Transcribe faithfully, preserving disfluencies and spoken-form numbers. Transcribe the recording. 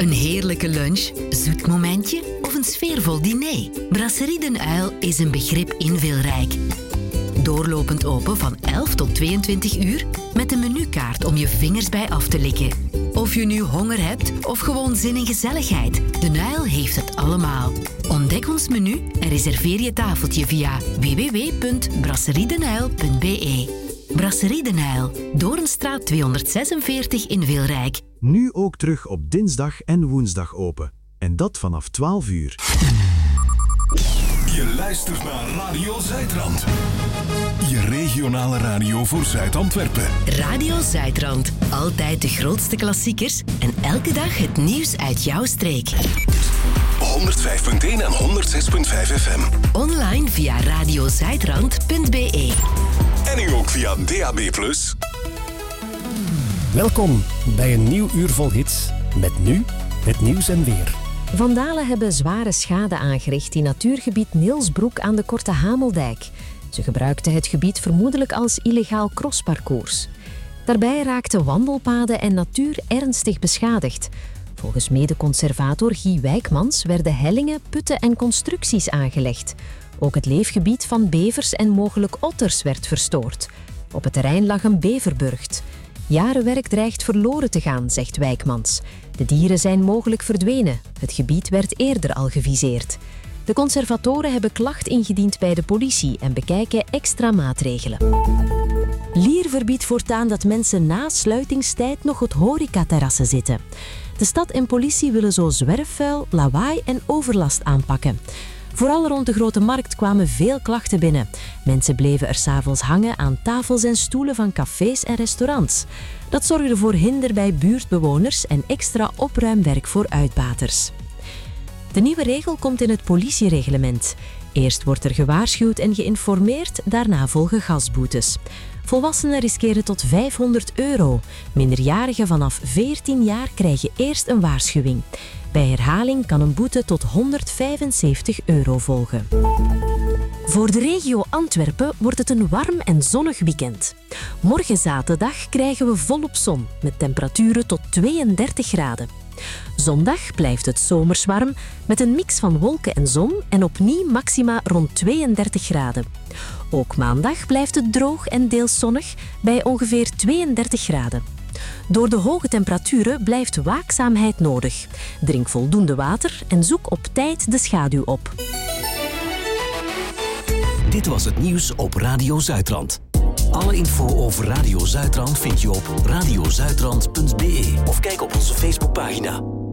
Een heerlijke lunch, zoet momentje of een sfeervol diner? Brasserie Den Uyl is een begrip in Wilrijk. Doorlopend open van elf tot tweeëntwintig uur met een menukaart om je vingers bij af te likken. Of je nu honger hebt of gewoon zin in gezelligheid, Den Uyl heeft het allemaal. Ontdek ons menu en reserveer je tafeltje via w w w punt brasseriedenuil punt b e. Brasserie Den Uyl, Doornstraat tweehonderdzesenveertig in Wilrijk. Nu ook terug op dinsdag en woensdag open. En dat vanaf twaalf uur. Je luistert naar Radio Zuidrand. Je regionale radio voor Zuid-Antwerpen. Radio Zuidrand. Altijd de grootste klassiekers en elke dag het nieuws uit jouw streek. honderdvijf punt één en honderdzes punt vijf F M. Online via radiozuidrand punt b e. En nu ook via D A B plus. Welkom bij een nieuw uur vol hits. Met nu het nieuws en weer. Vandalen hebben zware schade aangericht in natuurgebied Nielsbroek aan de Korte Hameldijk. Ze gebruikten het gebied vermoedelijk als illegaal crossparcours. Daarbij raakten wandelpaden en natuur ernstig beschadigd. Volgens mede-conservator Guy Wijkmans werden hellingen, putten en constructies aangelegd. Ook het leefgebied van bevers en mogelijk otters werd verstoord. Op het terrein lag een beverburcht. Jarenwerk dreigt verloren te gaan, zegt Wijkmans. De dieren zijn mogelijk verdwenen. Het gebied werd eerder al geviseerd. De conservatoren hebben klacht ingediend bij de politie en bekijken extra maatregelen. Lier verbiedt voortaan dat mensen na sluitingstijd nog op horecaterrassen zitten. De stad en politie willen zo zwerfvuil, lawaai en overlast aanpakken. Vooral rond de Grote Markt kwamen veel klachten binnen. Mensen bleven er 's avonds hangen aan tafels en stoelen van cafés en restaurants. Dat zorgde voor hinder bij buurtbewoners en extra opruimwerk voor uitbaters. De nieuwe regel komt in het politiereglement. Eerst wordt er gewaarschuwd en geïnformeerd, daarna volgen gasboetes. Volwassenen riskeren tot vijfhonderd euro. Minderjarigen vanaf veertien jaar krijgen eerst een waarschuwing. Bij herhaling kan een boete tot honderdvijfenzeventig euro volgen. Voor de regio Antwerpen wordt het een warm en zonnig weekend. Morgen zaterdag krijgen we volop zon, met temperaturen tot tweeëndertig graden. Zondag blijft het zomers warm, met een mix van wolken en zon en opnieuw maxima rond tweeëndertig graden. Ook maandag blijft het droog en deels zonnig, bij ongeveer tweeëndertig graden. Door de hoge temperaturen blijft waakzaamheid nodig. Drink voldoende water en zoek op tijd de schaduw op. Dit was het nieuws op Radio Zuidrand. Alle info over Radio Zuidrand vind je op radiozuidrand punt b e of kijk op onze Facebookpagina.